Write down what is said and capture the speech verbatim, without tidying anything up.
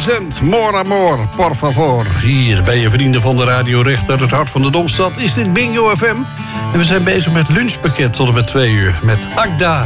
Vincent, more amor, por favor. Hier bij je vrienden van de Radio Rechter, het hart van de Domstad, is dit Bingo F M. En we zijn bezig met lunchpakket tot en met twee uur. Met Agda